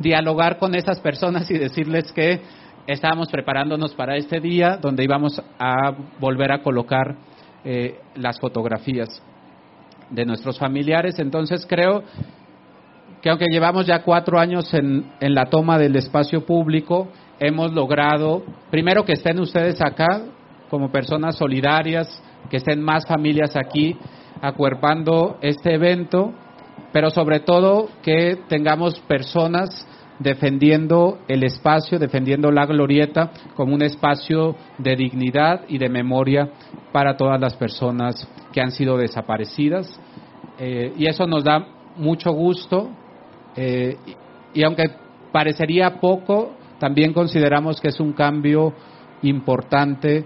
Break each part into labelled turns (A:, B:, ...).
A: dialogar con esas personas y decirles que estábamos preparándonos para este día donde íbamos a volver a colocar las fotografías de nuestros familiares. Entonces creo que aunque llevamos ya 4 años en la toma del espacio público, hemos logrado, primero, que estén ustedes acá como personas solidarias, que estén más familias aquí acuerpando este evento, pero sobre todo que tengamos personas defendiendo el espacio, defendiendo la glorieta como un espacio de dignidad y de memoria para todas las personas que han sido desaparecidas. Y eso nos da mucho gusto, y aunque parecería poco, también consideramos que es un cambio importante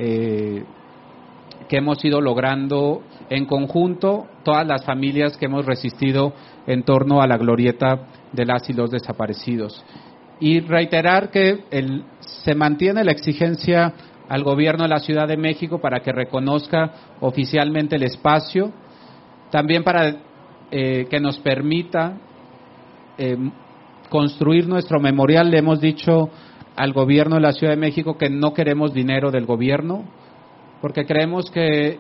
A: que hemos ido logrando en conjunto todas las familias que hemos resistido en torno a la glorieta de las y los desaparecidos. Y reiterar que se mantiene la exigencia al gobierno de la Ciudad de México para que reconozca oficialmente el espacio, también para que nos permita construir nuestro memorial. Le hemos dicho al gobierno de la Ciudad de México que no queremos dinero del gobierno, porque creemos que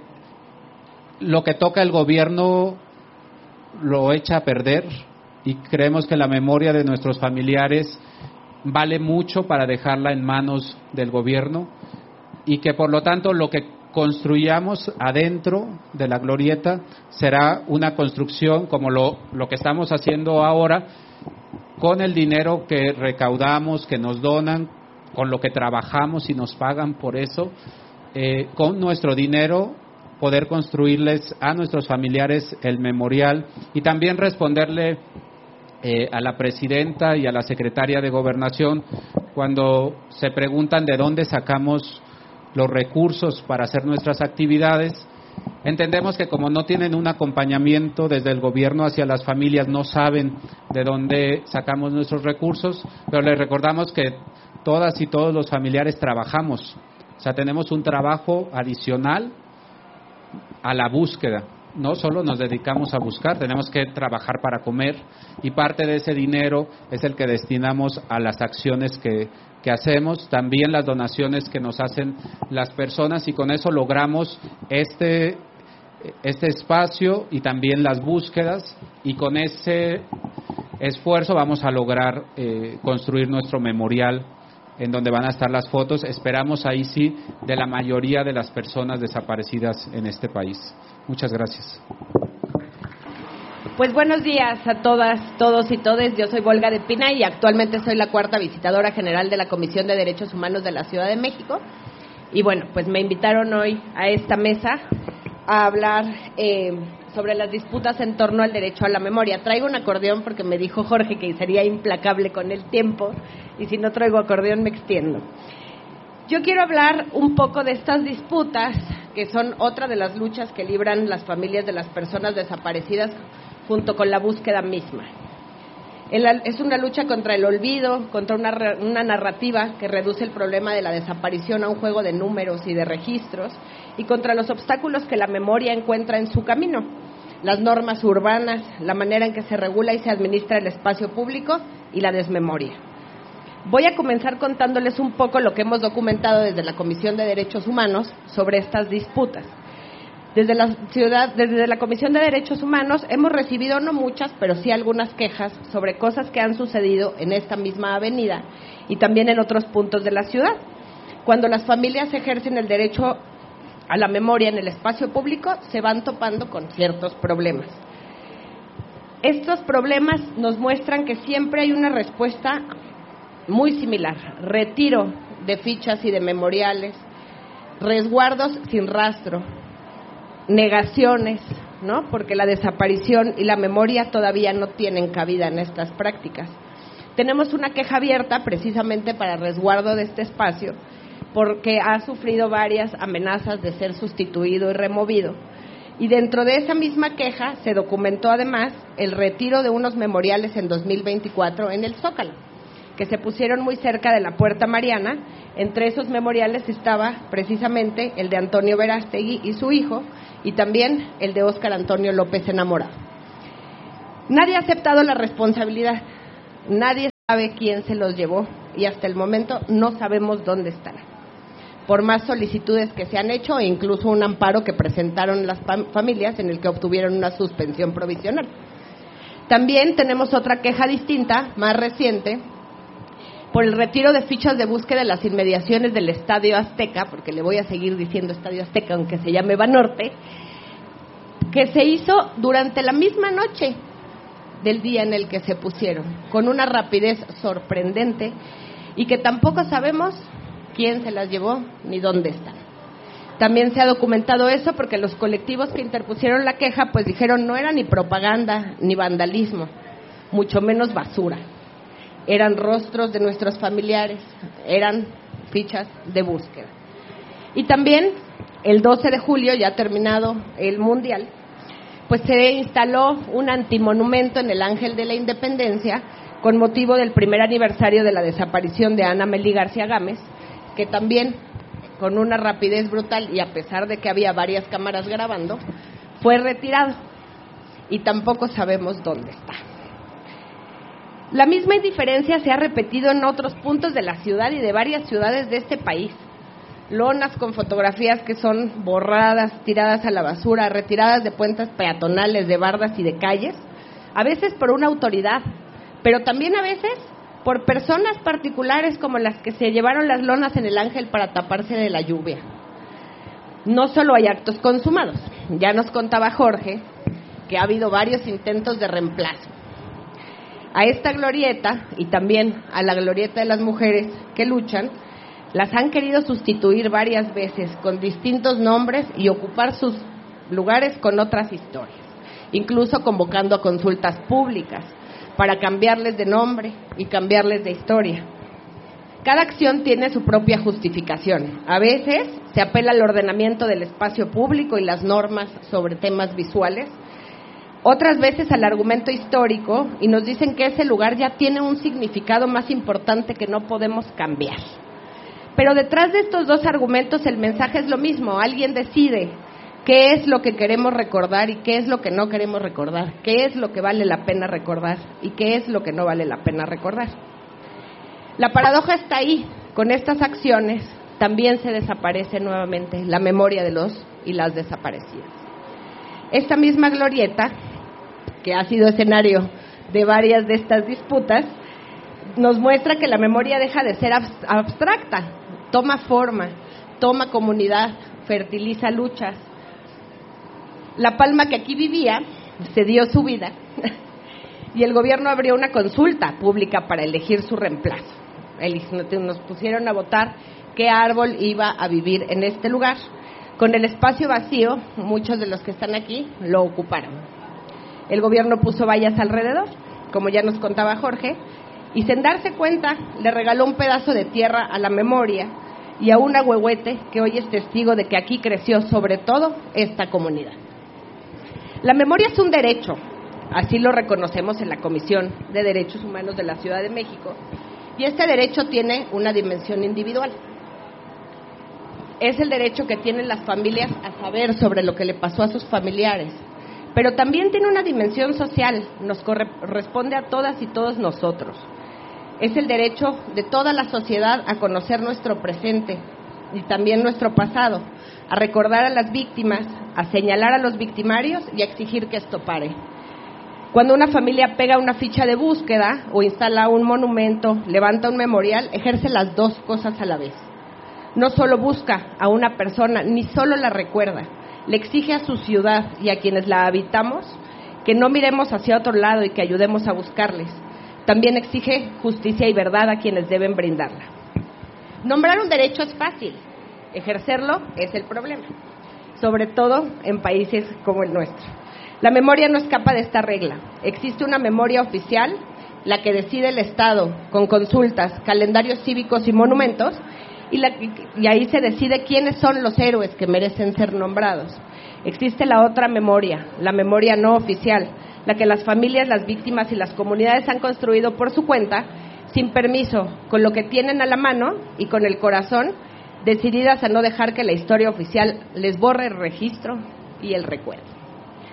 A: lo que toca el gobierno lo echa a perder, y creemos que la memoria de nuestros familiares vale mucho para dejarla en manos del gobierno, y que por lo tanto lo que construyamos adentro de la glorieta será una construcción como lo que estamos haciendo ahora, con el dinero que recaudamos, que nos donan, con lo que trabajamos y nos pagan por eso, con nuestro dinero poder construirles a nuestros familiares el memorial, y también responderle a la presidenta y a la secretaria de Gobernación cuando se preguntan de dónde sacamos los recursos para hacer nuestras actividades. Entendemos que como no tienen un acompañamiento desde el gobierno hacia las familias, no saben de dónde sacamos nuestros recursos, pero les recordamos que todas y todos los familiares trabajamos, o sea, tenemos un trabajo adicional a la búsqueda. No solo nos dedicamos a buscar, tenemos que trabajar para comer, y parte de ese dinero es el que destinamos a las acciones que hacemos, también las donaciones que nos hacen las personas, y con eso logramos este espacio y también las búsquedas, y con ese esfuerzo vamos a lograr construir nuestro memorial en donde van a estar las fotos, esperamos ahí sí, de la mayoría de las personas desaparecidas en este país. Muchas gracias.
B: Pues buenos días a todas, todos y todes. Yo soy Volga de Pina y actualmente soy la 4ª visitadora general de la Comisión de Derechos Humanos de la Ciudad de México. Y bueno, pues me invitaron hoy a esta mesa a hablar sobre las disputas en torno al derecho a la memoria. Traigo un acordeón porque me dijo Jorge que sería implacable con el tiempo, y si no traigo acordeón me extiendo. Yo quiero hablar un poco de estas disputas, que son otra de las luchas que libran las familias de las personas desaparecidas junto con la búsqueda misma. Es una lucha contra el olvido, contra una narrativa que reduce el problema de la desaparición a un juego de números y de registros, y contra los obstáculos que la memoria encuentra en su camino, las normas urbanas, la manera en que se regula y se administra el espacio público y la desmemoria. Voy a comenzar contándoles un poco lo que hemos documentado desde la Comisión de Derechos Humanos sobre estas disputas. Desde la Comisión de Derechos Humanos hemos recibido no muchas, pero sí algunas quejas sobre cosas que han sucedido en esta misma avenida y también en otros puntos de la ciudad, cuando las familias ejercen el derecho a la memoria en el espacio público, se van topando con ciertos problemas. Estos problemas nos muestran que siempre hay una respuesta muy similar: retiro de fichas y de memoriales, resguardos sin rastro, negaciones, ¿no? Porque la desaparición y la memoria todavía no tienen cabida en estas prácticas. Tenemos una queja abierta precisamente para resguardo de este espacio, porque ha sufrido varias amenazas de ser sustituido y removido. Y dentro de esa misma queja se documentó además el retiro de unos memoriales en 2024 en el Zócalo, que se pusieron muy cerca de la Puerta Mariana. Entre esos memoriales estaba precisamente el de Antonio Verástegui y su hijo, y también el de Óscar Antonio López Enamorado. Nadie ha aceptado la responsabilidad, nadie sabe quién se los llevó y hasta el momento no sabemos dónde están. Por más solicitudes que se han hecho e incluso un amparo que presentaron las familias en el que obtuvieron una suspensión provisional. También tenemos otra queja distinta, más reciente, por el retiro de fichas de búsqueda en las inmediaciones del Estadio Azteca, porque le voy a seguir diciendo Estadio Azteca aunque se llame Banorte, que se hizo durante la misma noche del día en el que se pusieron, con una rapidez sorprendente y que tampoco sabemos quién se las llevó ni dónde están. También se ha documentado eso porque los colectivos que interpusieron la queja pues dijeron no era ni propaganda ni vandalismo, mucho menos basura. Eran rostros de nuestros familiares, eran fichas de búsqueda. Y también el 12 de julio, ya terminado el Mundial, pues se instaló un antimonumento en el Ángel de la Independencia con motivo del primer aniversario de la desaparición de Ana Meli García Gámez, que también con una rapidez brutal y a pesar de que había varias cámaras grabando, fue retirado y tampoco sabemos dónde está. La misma indiferencia se ha repetido en otros puntos de la ciudad y de varias ciudades de este país. Lonas con fotografías que son borradas, tiradas a la basura, retiradas de puentes peatonales, de bardas y de calles, a veces por una autoridad, pero también a veces por personas particulares como las que se llevaron las lonas en el Ángel para taparse de la lluvia. No solo hay actos consumados, ya nos contaba Jorge que ha habido varios intentos de reemplazo. A esta glorieta y también a la glorieta de las mujeres que luchan, las han querido sustituir varias veces con distintos nombres y ocupar sus lugares con otras historias, incluso convocando a consultas públicas para cambiarles de nombre y cambiarles de historia. Cada acción tiene su propia justificación. A veces se apela al ordenamiento del espacio público y las normas sobre temas visuales, otras veces al argumento histórico y nos dicen que ese lugar ya tiene un significado más importante que no podemos cambiar. Pero detrás de estos dos argumentos el mensaje es lo mismo. Alguien decide qué es lo que queremos recordar y qué es lo que no queremos recordar, qué es lo que vale la pena recordar y qué es lo que no vale la pena recordar. La paradoja está ahí. Con estas acciones también se desaparece nuevamente la memoria de los y las desaparecidas. Esta misma glorieta, que ha sido escenario de varias de estas disputas, nos muestra que la memoria deja de ser abstracta, toma forma, toma comunidad, fertiliza luchas. La Palma que aquí vivía se dio su vida y el gobierno abrió una consulta pública para elegir su reemplazo. Nos pusieron a votar qué árbol iba a vivir en este lugar. Con el espacio vacío, muchos de los que están aquí lo ocuparon. El gobierno puso vallas alrededor, como ya nos contaba Jorge, y sin darse cuenta le regaló un pedazo de tierra a la memoria y a un ahuehuete que hoy es testigo de que aquí creció sobre todo esta comunidad. La memoria es un derecho, así lo reconocemos en la Comisión de Derechos Humanos de la Ciudad de México, y este derecho tiene una dimensión individual. Es el derecho que tienen las familias a saber sobre lo que le pasó a sus familiares, pero también tiene una dimensión social, nos corresponde a todas y todos nosotros. Es el derecho de toda la sociedad a conocer nuestro presente y también nuestro pasado, a recordar a las víctimas, a señalar a los victimarios y a exigir que esto pare. Cuando una familia pega una ficha de búsqueda o instala un monumento, levanta un memorial, ejerce las dos cosas a la vez. No solo busca a una persona, ni solo la recuerda, le exige a su ciudad y a quienes la habitamos que no miremos hacia otro lado y que ayudemos a buscarles. También exige justicia y verdad a quienes deben brindarla. Nombrar un derecho es fácil, ejercerlo es el problema, sobre todo en países como el nuestro. La memoria no escapa de esta regla. Existe una memoria oficial, la que decide el Estado, con consultas, calendarios cívicos y monumentos, y ahí se decide quiénes son los héroes que merecen ser nombrados. Existe la otra memoria, la memoria no oficial, la que las familias, las víctimas y las comunidades han construido por su cuenta, sin permiso, con lo que tienen a la mano y con el corazón, decididas a no dejar que la historia oficial les borre el registro y el recuerdo.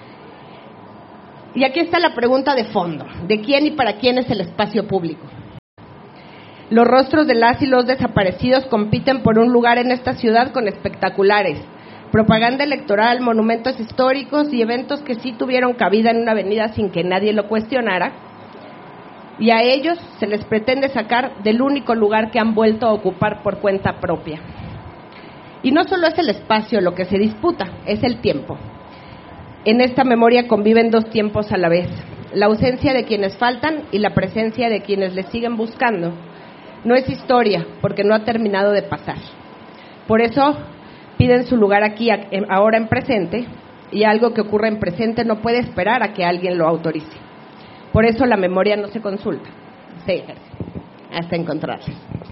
B: Y aquí está la pregunta de fondo, ¿de quién y para quién es el espacio público? Los rostros de las y los desaparecidos compiten por un lugar en esta ciudad con espectaculares, propaganda electoral, monumentos históricos y eventos que sí tuvieron cabida en una avenida sin que nadie lo cuestionara, y a ellos se les pretende sacar del único lugar que han vuelto a ocupar por cuenta propia. Y no solo es el espacio lo que se disputa, es el tiempo. En esta memoria conviven dos tiempos a la vez: la ausencia de quienes faltan y la presencia de quienes les siguen buscando. No es historia, porque no ha terminado de pasar. Por eso piden su lugar aquí, ahora en presente, y algo que ocurre en presente no puede esperar a que alguien lo autorice. Por eso la memoria no se consulta, se ejerce, hasta encontrarla.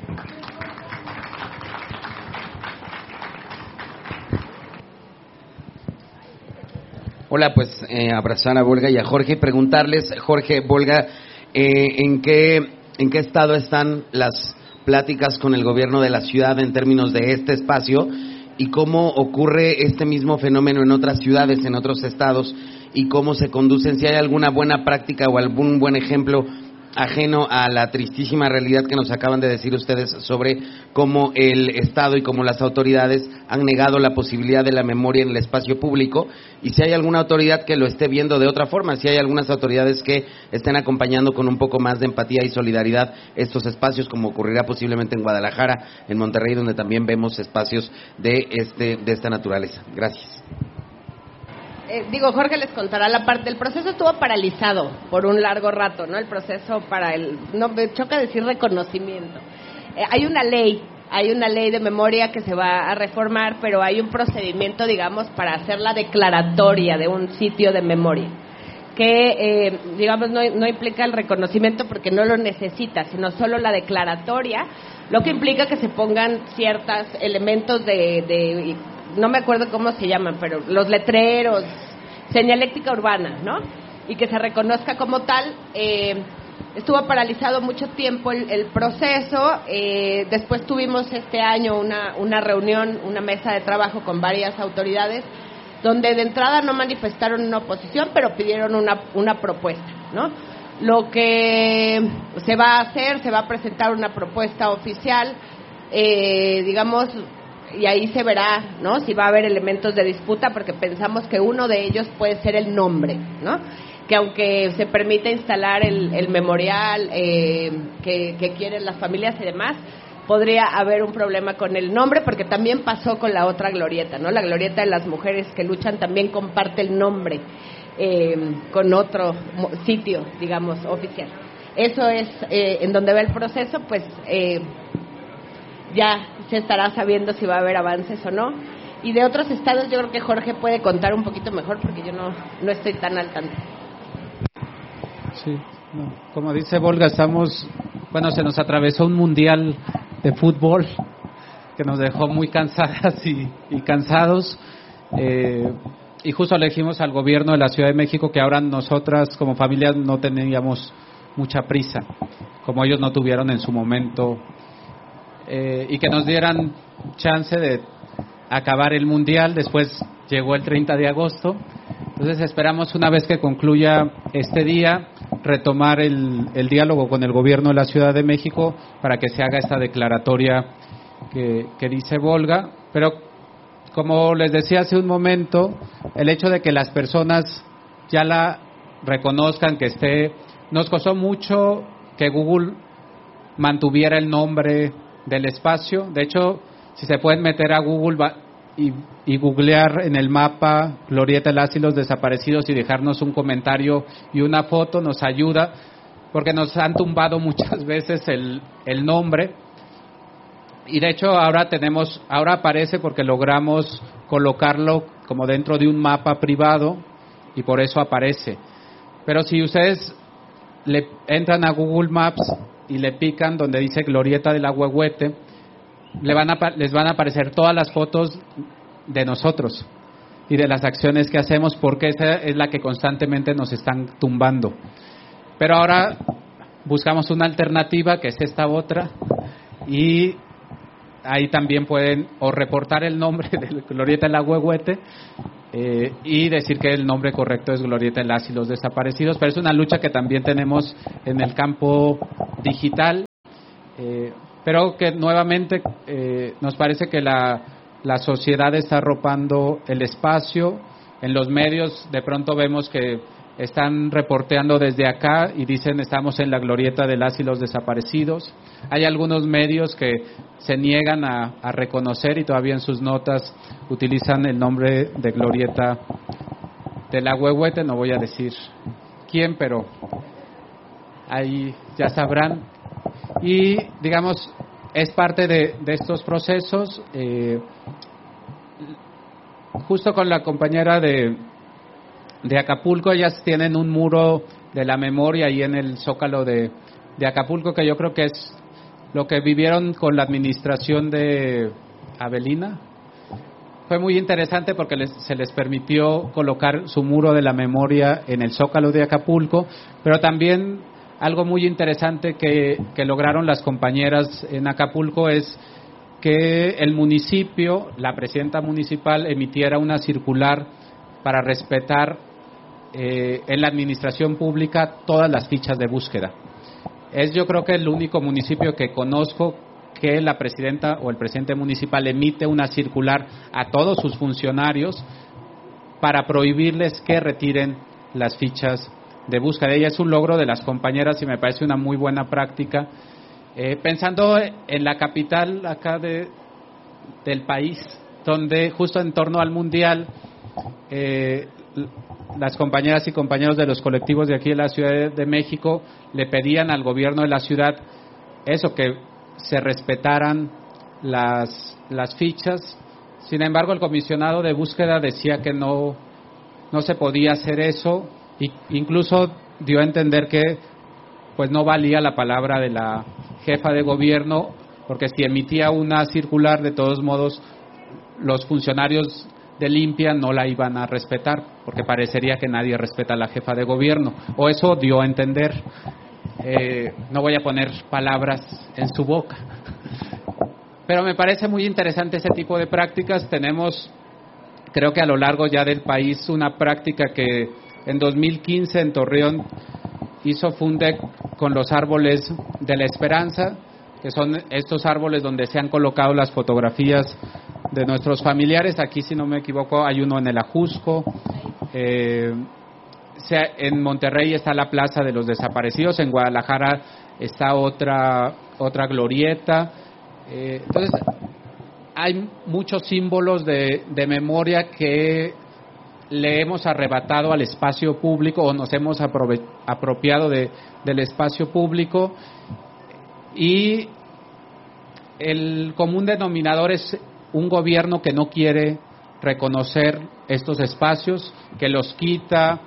C: Hola, pues abrazar a Volga y a Jorge, preguntarles, Jorge, Volga, ¿en qué estado están las pláticas con el gobierno de la ciudad en términos de este espacio y cómo ocurre este mismo fenómeno en otras ciudades, en otros estados, y cómo se conducen, si hay alguna buena práctica o algún buen ejemplo ajeno a la tristísima realidad que nos acaban de decir ustedes sobre cómo el Estado y cómo las autoridades han negado la posibilidad de la memoria en el espacio público, y si hay alguna autoridad que lo esté viendo de otra forma, si hay algunas autoridades que estén acompañando con un poco más de empatía y solidaridad estos espacios, como ocurrirá posiblemente en Guadalajara, en Monterrey, donde también vemos espacios de esta naturaleza. Gracias.
B: Jorge les contará la parte. El proceso estuvo paralizado por un largo rato, ¿no? El proceso no me choca decir reconocimiento. Hay una ley de memoria que se va a reformar, pero hay un procedimiento, digamos, para hacer la declaratoria de un sitio de memoria, que, no implica el reconocimiento porque no lo necesita, sino solo la declaratoria, lo que implica que se pongan ciertos elementos de no me acuerdo cómo se llaman, pero los letreros, señaléctica urbana, ¿no? Y que se reconozca como tal. Estuvo paralizado mucho tiempo el proceso. Después tuvimos este año una reunión, una mesa de trabajo con varias autoridades, donde de entrada no manifestaron una oposición, pero pidieron una propuesta, ¿no? Lo que se va a hacer, se va a presentar una propuesta oficial, y ahí se verá, ¿no?, si va a haber elementos de disputa, porque pensamos que uno de ellos puede ser el nombre, ¿no? Que aunque se permite instalar el memorial que quieren las familias y demás, podría haber un problema con el nombre, porque también pasó con la otra glorieta, ¿no? La glorieta de las mujeres que luchan también comparte el nombre con otro sitio, digamos, oficial. Eso es en donde va el proceso, pues ya se estará sabiendo si va a haber avances o no. Y de otros estados yo creo que Jorge puede contar un poquito mejor, porque yo no estoy tan al tanto.
A: Sí, no. Como dice Volga, se nos atravesó un mundial de fútbol que nos dejó muy cansadas y cansados, y justo le dijimos al gobierno de la Ciudad de México que ahora nosotras como familias no teníamos mucha prisa, como ellos no tuvieron en su momento, y que nos dieran chance de acabar el mundial. Después llegó el 30 de agosto, entonces esperamos, una vez que concluya este día, retomar el diálogo con el gobierno de la Ciudad de México para que se haga esta declaratoria que dice Volga. Pero como les decía hace un momento, el hecho de que las personas ya la reconozcan, que esté, nos costó mucho que Google mantuviera el nombre del espacio. De hecho, si se pueden meter a Google y googlear en el mapa Glorieta de las y los Desaparecidos y dejarnos un comentario y una foto, nos ayuda, porque nos han tumbado muchas veces el nombre. Y de hecho ahora aparece porque logramos colocarlo como dentro de un mapa privado y por eso aparece. Pero si ustedes le entran a Google Maps y le pican donde dice Glorieta del Ahuehuete, les van a aparecer todas las fotos de nosotros y de las acciones que hacemos, porque esa es la que constantemente nos están tumbando. Pero ahora buscamos una alternativa, que es esta otra, y ahí también pueden o reportar el nombre de Glorieta del Ahuehuete y decir que el nombre correcto es Glorieta de las y los Desaparecidos. Pero es una lucha que también tenemos en el campo digital. pero que nuevamente nos parece que la sociedad está arropando el espacio. En los medios de pronto vemos que están reporteando desde acá y dicen estamos en la glorieta de las y los desaparecidos. Hay algunos medios que se niegan a reconocer y todavía en sus notas utilizan el nombre de glorieta de la Huehuete. No voy a decir quién, pero ahí ya sabrán. Y digamos, es parte de estos procesos. Justo con la compañera de Acapulco, ellas tienen un muro de la memoria ahí en el Zócalo de Acapulco, que yo creo que es lo que vivieron con la administración de Avelina. Fue muy interesante porque se les permitió colocar su muro de la memoria en el Zócalo de Acapulco, pero también algo muy interesante que lograron las compañeras en Acapulco es que el municipio, la presidenta municipal, emitiera una circular para respetar en la administración pública todas las fichas de búsqueda. Es yo creo que el único municipio que conozco que la presidenta o el presidente municipal emite una circular a todos sus funcionarios para prohibirles que retiren las fichas de búsqueda. Ella es un logro de las compañeras y me parece una muy buena práctica. Pensando en la capital acá del país, donde justo en torno al Mundial, las compañeras y compañeros de los colectivos de aquí de la Ciudad de México le pedían al gobierno de la ciudad eso, que se respetaran las fichas. Sin embargo, el comisionado de búsqueda decía que no se podía hacer eso, e incluso dio a entender que pues no valía la palabra de la jefa de gobierno, porque si emitía una circular, de todos modos los funcionarios de limpia no la iban a respetar, porque parecería que nadie respeta a la jefa de gobierno, o eso dio a entender. No voy a poner palabras en su boca, pero me parece muy interesante ese tipo de prácticas. Tenemos, creo que a lo largo ya del país, una práctica que en 2015 en Torreón hizo Fundec con los árboles de la esperanza, que son estos árboles donde se han colocado las fotografías de nuestros familiares. Aquí, si no me equivoco, hay uno en el Ajusco. En Monterrey está la Plaza de los Desaparecidos, en Guadalajara está otra glorieta. Entonces, hay muchos símbolos de memoria que le hemos arrebatado al espacio público o nos hemos apropiado del espacio público, y el común denominador es un gobierno que no quiere reconocer estos espacios, que los quita,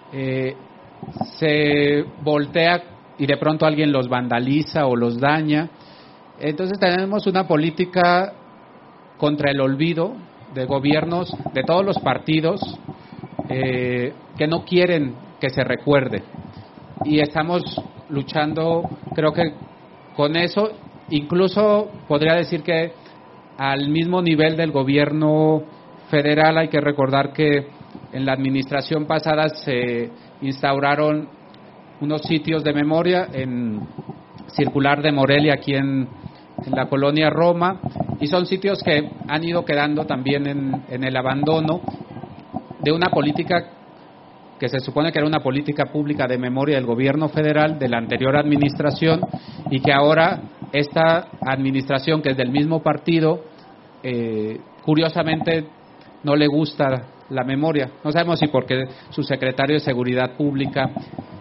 A: se voltea y de pronto alguien los vandaliza o los daña. Entonces tenemos una política contra el olvido de gobiernos de todos los partidos que no quieren que se recuerde, y estamos luchando, creo que con eso. Incluso podría decir que al mismo nivel del gobierno federal, hay que recordar que en la administración pasada se instauraron unos sitios de memoria en Circular de Morelia, aquí en la colonia Roma, y son sitios que han ido quedando también en el abandono de una política que se supone que era una política pública de memoria del gobierno federal de la anterior administración, y que ahora esta administración, que es del mismo partido, curiosamente no le gusta la memoria. No sabemos si porque su secretario de Seguridad Pública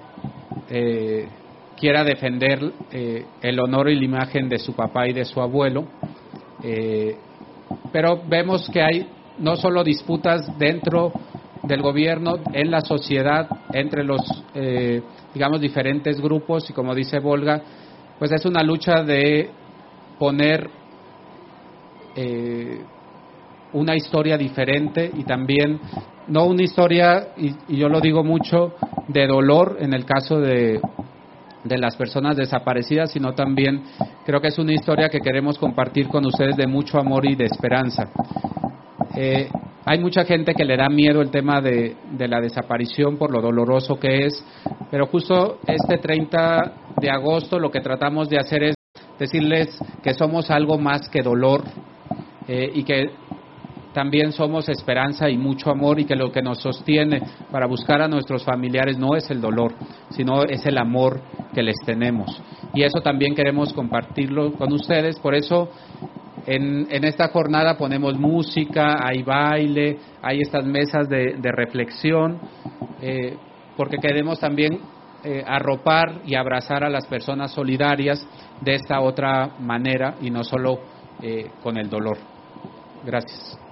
A: quiera defender el honor y la imagen de su papá y de su abuelo, pero vemos que hay no solo disputas dentro del gobierno, en la sociedad, entre los digamos diferentes grupos, y como dice Volga, pues es una lucha de poner una historia diferente, y también no una historia, y yo lo digo mucho, de dolor en el caso de las personas desaparecidas, sino también creo que es una historia que queremos compartir con ustedes de mucho amor y de esperanza. Hay mucha gente que le da miedo el tema de la desaparición por lo doloroso que es, pero justo este 30 de agosto lo que tratamos de hacer es decirles que somos algo más que dolor y que también somos esperanza y mucho amor, y que lo que nos sostiene para buscar a nuestros familiares no es el dolor, sino es el amor que les tenemos. Y eso también queremos compartirlo con ustedes. Por eso en esta jornada ponemos música, hay baile, hay estas mesas de reflexión, porque queremos también arropar y abrazar a las personas solidarias de esta otra manera y no solo con el dolor. Gracias.